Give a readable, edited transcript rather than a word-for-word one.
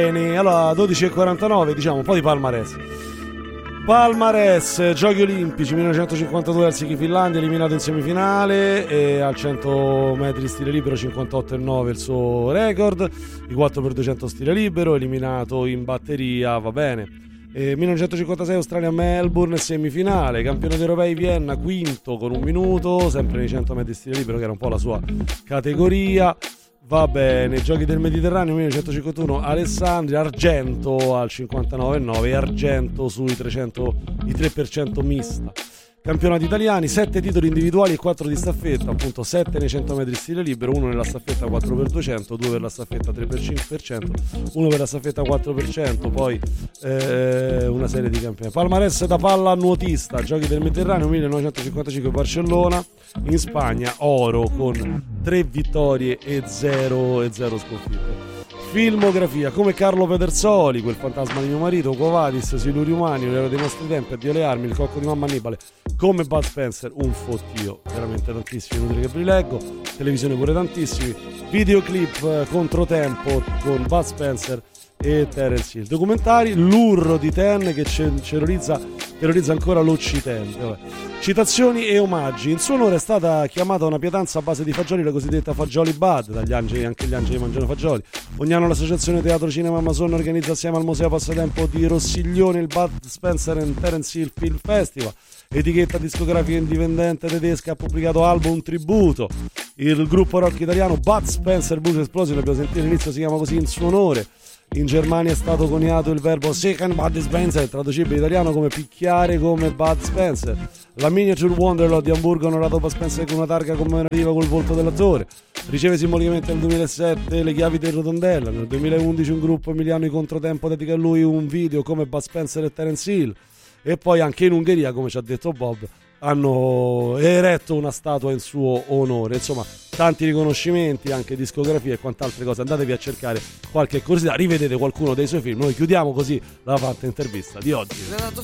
bene, allora 12:49, diciamo un po' di palmarès. Palmarès, Giochi Olimpici 1952 Helsinki, Finlandia, eliminato in semifinale, e al 100 metri stile libero 58,9 il suo record, i 4x200 stile libero, eliminato in batteria, va bene. 1956 Australia, Melbourne, semifinale, campionato europei Vienna, quinto con 1 minuto, sempre nei 100 metri stile libero che era un po' la sua categoria. Va bene, Giochi del Mediterraneo 1951 Alessandria, argento al 59,9 e argento sui 300, i 3% mista. Campionati italiani, 7 titoli individuali e 4 di staffetta, appunto 7 nei 100 metri stile libero, 1 nella staffetta 4x200, 2 per la staffetta 3x5%, 1 per la staffetta 4%, poi una serie di campionati. Palmarès da palla nuotista, Giochi del Mediterraneo 1955 Barcellona, in Spagna oro con 3 vittorie e 0 sconfitte. Filmografia, come Carlo Pedersoli, Quel fantasma di mio marito, Quo Vadis, Siluri umani, L'era dei nostri tempi, Addio le armi, Il cocco di mamma Annibale, come Bud Spencer, un fottio, veramente tantissimi, inutile che vi leggo, televisione pure tantissimi, videoclip Controtempo con Bud Spencer e Terence Hill, documentari, L'urro di Ten che terrorizza ancora l'Occidente. Vabbè. Citazioni e omaggi, in suo onore è stata chiamata una pietanza a base di fagioli, la cosiddetta Fagioli Bud, dagli angeli, anche gli angeli mangiano fagioli. Ogni anno l'associazione Teatro Cinema Amazon organizza assieme al Museo Passatempo di Rossiglione il Bud Spencer and Terence Hill Film Festival. Etichetta discografica indipendente tedesca ha pubblicato album tributo. Il gruppo rock italiano Bud Spencer Blues Explosion, abbiamo sentito all'inizio, si chiama così in suo onore. In Germania è stato coniato il verbo Second Bud Spencer, traducibile in italiano come picchiare come Bud Spencer. La Miniature Wonderlord di Amburgo ha onorato Bud Spencer con una targa commemorativa col volto dell'attore. Riceve simbolicamente nel 2007 le chiavi del Rotondella. Nel 2011 un gruppo emiliano di Controtempo dedica a lui un video come Bud Spencer e Terence Hill. E poi anche in Ungheria, come ci ha detto Bob, hanno eretto una statua in suo onore. Insomma, tanti riconoscimenti, anche discografie e quant'altre cose. Andatevi a cercare qualche curiosità, rivedete qualcuno dei suoi film. Noi chiudiamo così la fatta intervista di oggi.